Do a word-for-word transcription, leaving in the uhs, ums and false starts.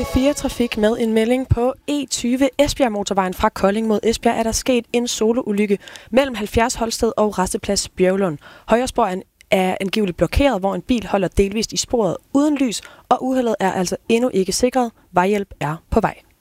fire Trafik med en melding på E tyve Esbjerg motorvejen fra Kolding mod Esbjerg er der sket en soloulykke mellem halvfjerds Holsted og Rasteplads Bjørlund. Højre spor er, er angiveligt blokeret, hvor en bil holder delvist i sporet uden lys, og uheldet er altså endnu ikke sikret. Vejhjælp er på vej.